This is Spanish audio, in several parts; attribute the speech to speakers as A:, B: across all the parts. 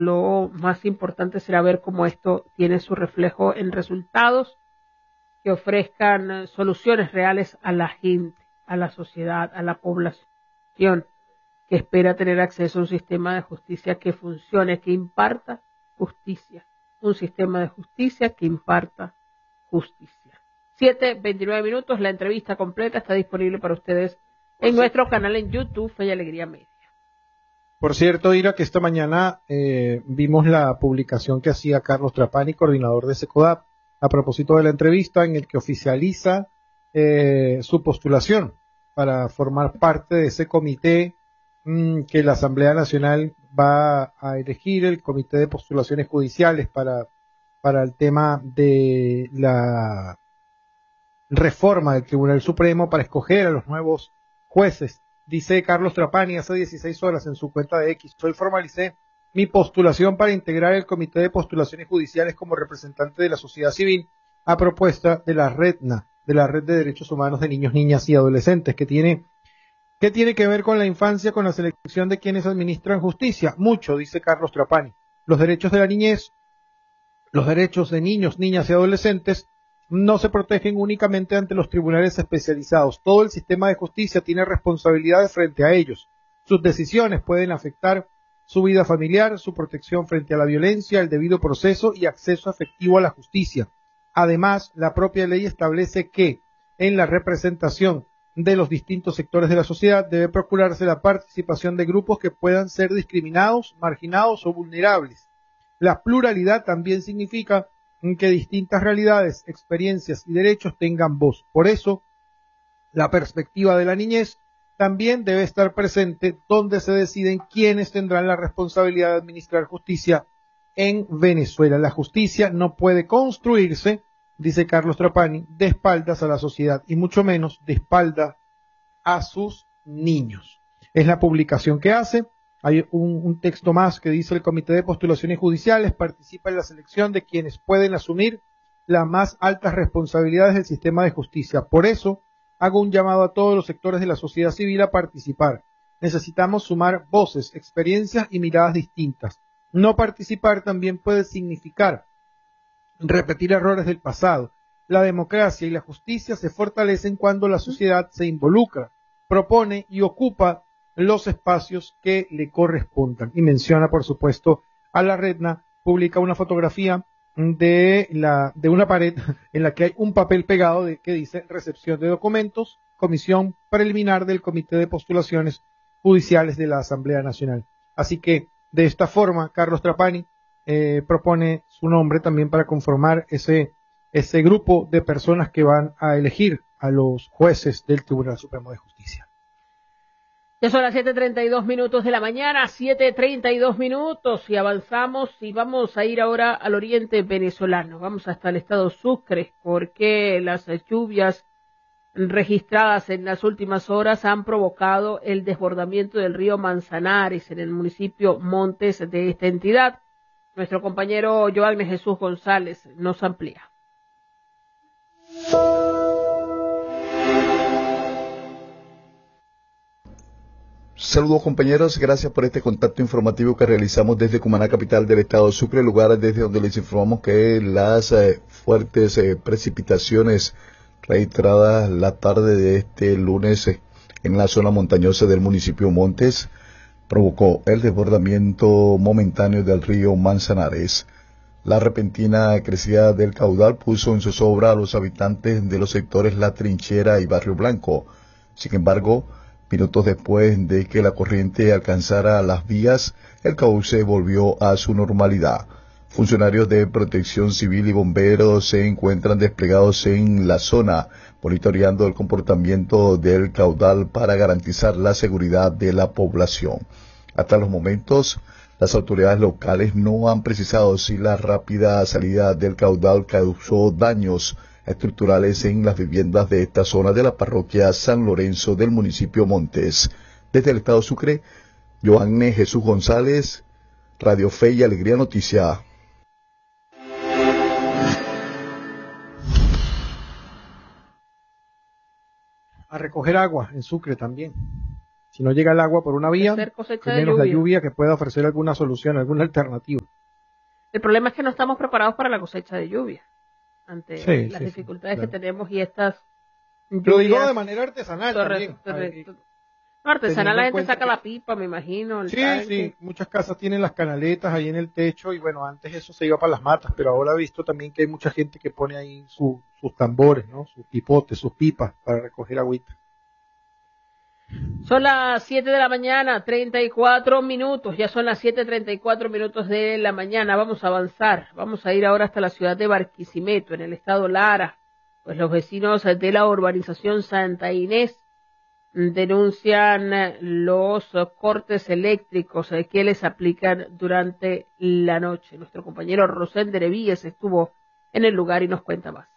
A: lo más importante será ver cómo esto tiene su reflejo en resultados que ofrezcan soluciones reales a la gente, a la sociedad, a la población que espera tener acceso a un sistema de justicia que funcione, que imparta justicia, un sistema de justicia que imparta justicia. 7:29, la entrevista completa está disponible para ustedes en nuestro canal en YouTube, Fe y Alegría Media.
B: Por cierto, Ira, que esta mañana vimos la publicación que hacía Carlos Trapani, coordinador de SECODAP, a propósito de la entrevista en el que oficializa su postulación para formar parte de ese comité que la Asamblea Nacional va a elegir, el Comité de Postulaciones Judiciales para el tema de la reforma del Tribunal Supremo para escoger a los nuevos jueces. Dice Carlos Trapani hace 16 horas en su cuenta de X: hoy formalicé mi postulación para integrar el Comité de Postulaciones Judiciales como representante de la sociedad civil a propuesta de la REDNA, de la Red de Derechos Humanos de Niños, Niñas y Adolescentes, que tiene que ver con la infancia, con la selección de quienes administran justicia. Mucho, dice Carlos Trapani. Los derechos de la niñez, los derechos de niños, niñas y adolescentes no se protegen únicamente ante los tribunales especializados. Todo el sistema de justicia tiene responsabilidades frente a ellos. Sus decisiones pueden afectar su vida familiar, su protección frente a la violencia, el debido proceso y acceso efectivo a la justicia. Además, la propia ley establece que en la representación de los distintos sectores de la sociedad debe procurarse la participación de grupos que puedan ser discriminados, marginados o vulnerables. La pluralidad también significa que distintas realidades, experiencias y derechos tengan voz. Por eso, la perspectiva de la niñez también debe estar presente donde se deciden quiénes tendrán la responsabilidad de administrar justicia en Venezuela. La justicia no puede construirse, dice Carlos Trapani, de espaldas a la sociedad y mucho menos de espaldas a sus niños. Es la publicación que hace. Hay un texto más que dice: el Comité de Postulaciones Judiciales participa en la selección de quienes pueden asumir las más altas responsabilidades del sistema de justicia. Por eso, hago un llamado a todos los sectores de la sociedad civil a participar. Necesitamos sumar voces, experiencias y miradas distintas. No participar también puede significar repetir errores del pasado. La democracia y la justicia se fortalecen cuando la sociedad se involucra, propone y ocupa los espacios que le correspondan. Y menciona, por supuesto, a la REDNA. Publica una fotografía de una pared en la que hay un papel pegado que dice: recepción de documentos, comisión preliminar del Comité de Postulaciones Judiciales de la Asamblea Nacional. Así que, de esta forma, Carlos Trapani propone su nombre también para conformar ese grupo de personas que van a elegir a los jueces del Tribunal Supremo de Justicia.
A: Ya son las 7:32 de la mañana, 7:32, y avanzamos y vamos a ir ahora al oriente venezolano. Vamos hasta el estado Sucre, porque las lluvias registradas en las últimas horas han provocado el desbordamiento del río Manzanares en el municipio Montes de esta entidad. Nuestro compañero Joanne Jesús González nos amplía.
C: Saludos compañeros, gracias por este contacto informativo que realizamos desde Cumaná, capital del estado Sucre, lugar desde donde les informamos que las fuertes precipitaciones registradas la tarde de este lunes en la zona montañosa del municipio Montes provocó el desbordamiento momentáneo del río Manzanares. La repentina crecida del caudal puso en zozobra a los habitantes de los sectores La Trinchera y Barrio Blanco. Sin embargo, minutos después de que la corriente alcanzara las vías, el cauce volvió a su normalidad. Funcionarios de Protección Civil y bomberos se encuentran desplegados en la zona, monitoreando el comportamiento del caudal para garantizar la seguridad de la población. Hasta los momentos, las autoridades locales no han precisado si la rápida salida del caudal causó daños estructurales en las viviendas de esta zona de la parroquia San Lorenzo del municipio Montes. Desde el estado Sucre, Joanne Jesús González, Radio Fe y Alegría Noticia.
B: A recoger agua en Sucre también. Si no llega el agua por una vía,
A: hacer cosecha
B: al
A: de
B: menos la
A: lluvia.
B: lluvia que pueda ofrecer alguna solución, alguna alternativa.
A: El problema es que no estamos preparados para la cosecha de lluvia, ante
B: Sí,
A: las
B: sí,
A: dificultades
B: claro.
A: que tenemos y estas
B: Lo digo
A: lluvias.
B: de manera artesanal también.
A: No, artesanal,
B: Teniendo
A: la
B: en
A: gente
B: cuenta
A: saca
B: que-
A: la pipa, me imagino, el
B: Sí,
A: tanque.
B: sí, muchas casas tienen las canaletas ahí en el techo y bueno, antes eso se iba para las matas, pero ahora he visto también que hay mucha gente que pone ahí sus tambores, ¿no? Sus pipotes, sus pipas para recoger agüita.
A: Son las 7 de la mañana, 34 minutos. Ya son las 7:34 de la mañana. Vamos a avanzar. Vamos a ir ahora hasta la ciudad de Barquisimeto, en el estado Lara. Pues los vecinos de la urbanización Santa Inés denuncian los cortes eléctricos que les aplican durante la noche. Nuestro compañero Rosén Derevíes estuvo en el lugar y nos cuenta más.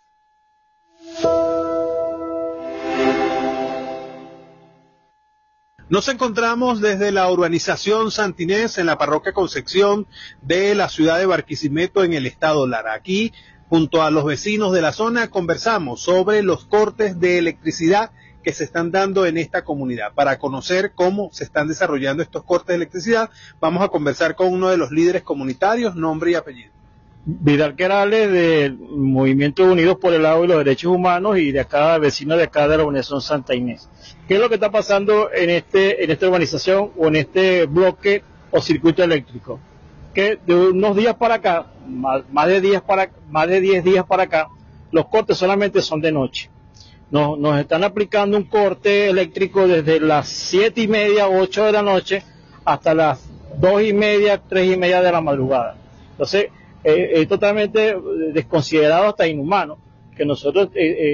D: Nos encontramos desde la urbanización Santinés en la parroquia Concepción de la ciudad de Barquisimeto en el estado Lara. Aquí, junto a los vecinos de la zona, conversamos sobre los cortes de electricidad que se están dando en esta comunidad. Para conocer cómo se están desarrollando estos cortes de electricidad, vamos a conversar con uno de los líderes comunitarios, nombre y apellido.
E: Vidal Querales, del Movimiento Unidos por el Agua y los Derechos Humanos, y de acá, vecino de acá de la urbanización Santa Inés. ¿Qué es lo que está pasando en esta urbanización o en este bloque o circuito eléctrico? Que de unos días para acá, más de 10 días para acá, los cortes solamente son de noche. Nos están aplicando un corte eléctrico desde las 7:30, 8 de la noche, hasta las 2:30, 3:30 de la madrugada. Entonces, es totalmente desconsiderado, hasta inhumano, que nosotros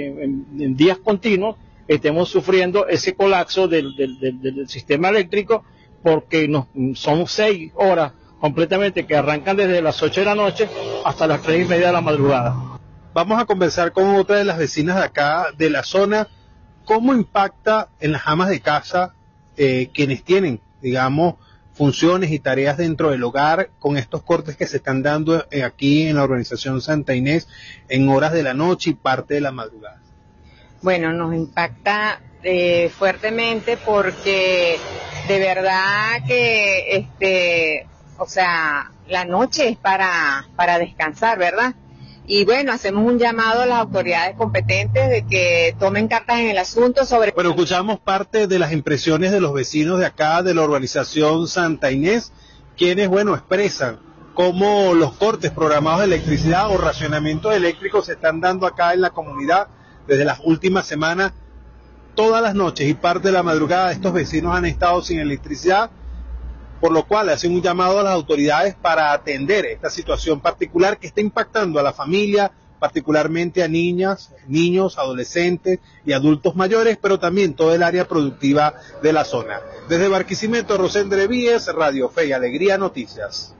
E: en días continuos estemos sufriendo ese colapso del sistema eléctrico, porque son 6 horas completamente que arrancan desde las 8 de la noche hasta las 3:30 de la madrugada.
D: Vamos a conversar con otra de las vecinas de acá, de la zona. ¿Cómo impacta en las amas de casa quienes tienen, digamos, funciones y tareas dentro del hogar con estos cortes que se están dando aquí en la urbanización Santa Inés en horas de la noche y parte de la madrugada?
F: Bueno, nos impacta fuertemente porque de verdad que, o sea, la noche es para descansar, ¿verdad? Y bueno, hacemos un llamado a las autoridades competentes de que tomen cartas en el asunto sobre...
D: Bueno, escuchamos parte de las impresiones de los vecinos de acá, de la urbanización Santa Inés, quienes, bueno, expresan cómo los cortes programados de electricidad o racionamientos eléctricos se están dando acá en la comunidad desde las últimas semanas. Todas las noches y parte de la madrugada estos vecinos han estado sin electricidad, por lo cual hacen un llamado a las autoridades para atender esta situación particular que está impactando a la familia, particularmente a niñas, niños, adolescentes y adultos mayores, pero también todo el área productiva de la zona. Desde Barquisimeto, Rosén Derevíes, Radio Fe y Alegría Noticias.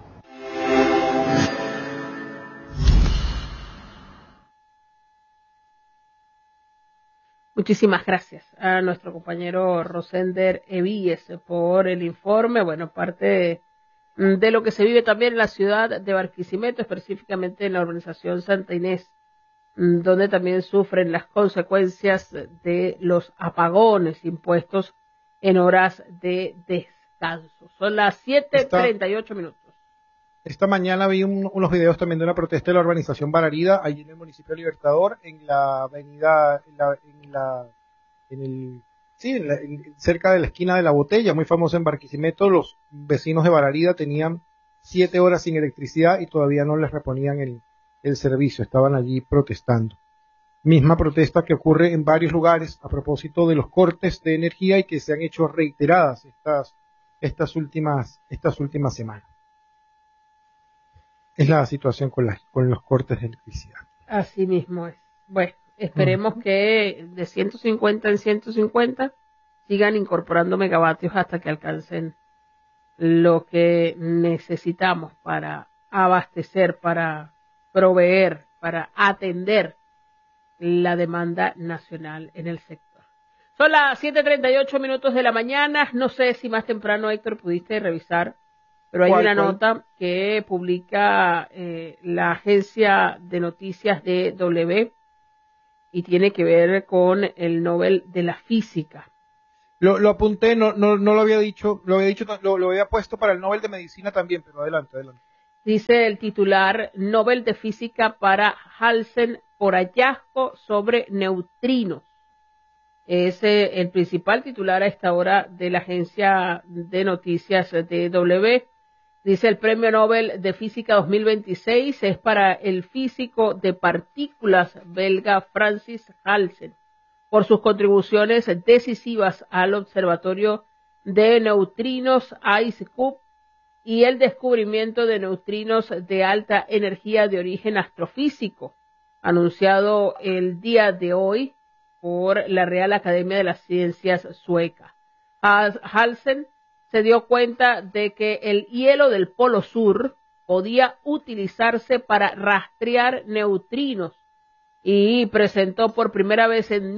A: Muchísimas gracias a nuestro compañero Rosender Evíes por el informe. Bueno, parte de lo que se vive también en la ciudad de Barquisimeto, específicamente en la urbanización Santa Inés, donde también sufren las consecuencias de los apagones impuestos en horas de descanso. Son las 7:38.
B: Esta mañana vi unos videos también de una protesta de la urbanización Bararida, allí en el municipio de Libertador, en la avenida, cerca de la esquina de La Botella, muy famosa en Barquisimeto. Los vecinos de Bararida tenían 7 horas sin electricidad y todavía no les reponían el servicio, estaban allí protestando. Misma protesta que ocurre en varios lugares a propósito de los cortes de energía y que se han hecho reiteradas estas últimas semanas. Es la situación con los cortes de electricidad.
A: Así mismo es. Bueno, esperemos que de 150 en 150 sigan incorporando megavatios hasta que alcancen lo que necesitamos para abastecer, para proveer, para atender la demanda nacional en el sector. Son las 7:38 de la mañana. No sé si más temprano, Héctor, pudiste revisar, pero hay una nota que publica la agencia de noticias DW y tiene que ver con el Nobel de la Física.
B: Lo apunté, no lo había dicho, lo había puesto para el Nobel de Medicina también, pero adelante.
A: Dice el titular: Nobel de Física para Halsen por hallazgo sobre neutrinos. Es el principal titular a esta hora de la agencia de noticias DW. Dice: el Premio Nobel de Física 2026 es para el físico de partículas belga Francis Halsen por sus contribuciones decisivas al observatorio de neutrinos IceCube y el descubrimiento de neutrinos de alta energía de origen astrofísico, anunciado el día de hoy por la Real Academia de las Ciencias sueca. Halsen se dio cuenta de que el hielo del Polo Sur podía utilizarse para rastrear neutrinos y presentó por primera vez en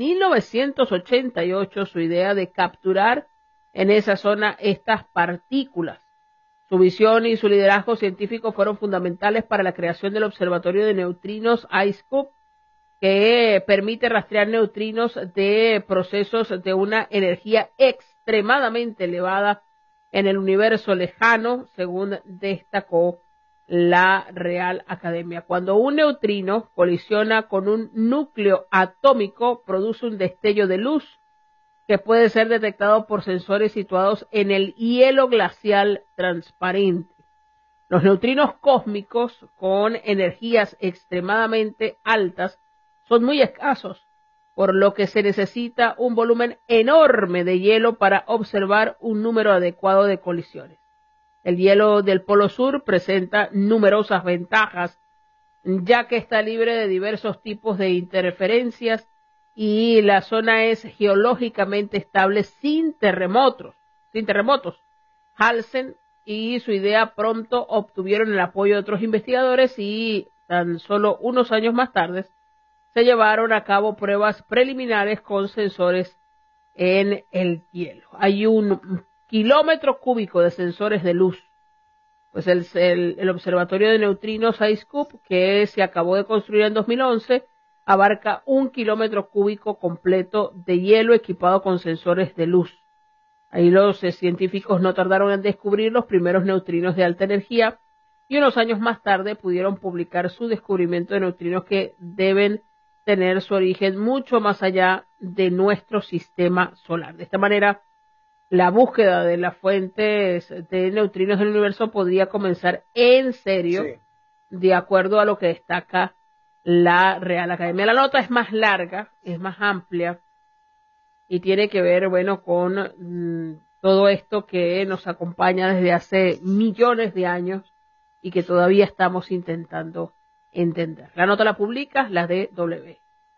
A: 1988 su idea de capturar en esa zona estas partículas. Su visión y su liderazgo científico fueron fundamentales para la creación del Observatorio de Neutrinos IceCube, que permite rastrear neutrinos de procesos de una energía extremadamente elevada en el universo lejano, según destacó la Real Academia. Cuando un neutrino colisiona con un núcleo atómico, produce un destello de luz que puede ser detectado por sensores situados en el hielo glacial transparente. Los neutrinos cósmicos con energías extremadamente altas son muy escasos, por lo que se necesita un volumen enorme de hielo para observar un número adecuado de colisiones. El hielo del Polo Sur presenta numerosas ventajas, ya que está libre de diversos tipos de interferencias y la zona es geológicamente estable sin terremotos. Halsen y su idea pronto obtuvieron el apoyo de otros investigadores y tan solo unos años más tarde se llevaron a cabo pruebas preliminares con sensores en el hielo. Hay 1 kilómetro cúbico de sensores de luz. Pues el Observatorio de Neutrinos IceCube, que se acabó de construir en 2011, abarca 1 kilómetro cúbico completo de hielo equipado con sensores de luz. Ahí los científicos no tardaron en descubrir los primeros neutrinos de alta energía y unos años más tarde pudieron publicar su descubrimiento de neutrinos que deben tener su origen mucho más allá de nuestro sistema solar. De esta manera, la búsqueda de las fuentes de neutrinos del universo podría comenzar en serio, sí, de acuerdo a lo que destaca la Real Academia. La nota es más larga, es más amplia y tiene que ver, bueno, con todo esto que nos acompaña desde hace millones de años y que todavía estamos intentando entender. La nota la publica la DW.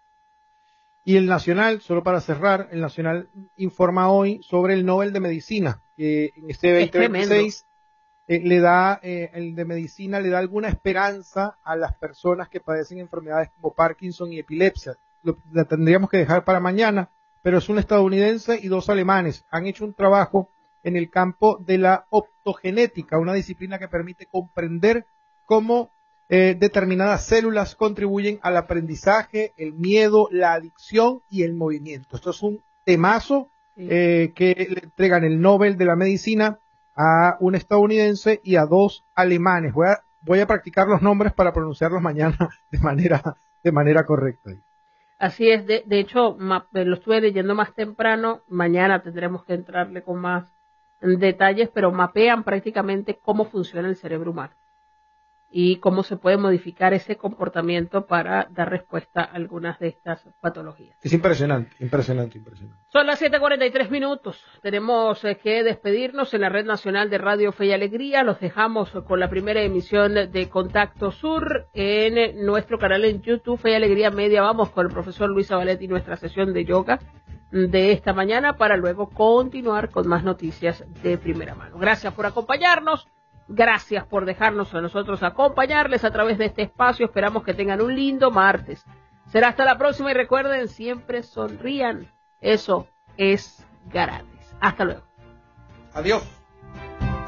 B: Y el Nacional, solo para cerrar, el Nacional informa hoy sobre el Nobel de Medicina, que en este 2026 le da, el de Medicina le da alguna esperanza a las personas que padecen enfermedades como Parkinson y epilepsia. La tendríamos que dejar para mañana, pero es un estadounidense y 2 alemanes. Han hecho un trabajo en el campo de la optogenética, una disciplina que permite comprender cómo determinadas células contribuyen al aprendizaje, el miedo, la adicción y el movimiento. Esto es un temazo que le entregan el Nobel de la Medicina a un estadounidense y a 2 alemanes. Voy a practicar los nombres para pronunciarlos mañana de manera correcta.
A: Así es, de hecho lo estuve leyendo más temprano, mañana tendremos que entrarle con más detalles, pero mapean prácticamente cómo funciona el cerebro humano y cómo se puede modificar ese comportamiento para dar respuesta a algunas de estas patologías.
B: Es impresionante.
A: Son las 7:43 minutos. Tenemos que despedirnos en la Red Nacional de Radio Fe y Alegría. Los dejamos con la primera emisión de Contacto Sur en nuestro canal en YouTube, Fe y Alegría Media. Vamos con el profesor Luis Zabaletti y nuestra sesión de yoga de esta mañana para luego continuar con más noticias de primera mano. Gracias por acompañarnos. Gracias por dejarnos a nosotros acompañarles a través de este espacio. Esperamos que tengan un lindo martes. Será hasta la próxima y recuerden, siempre sonrían. Eso es gratis. Hasta luego.
B: Adiós.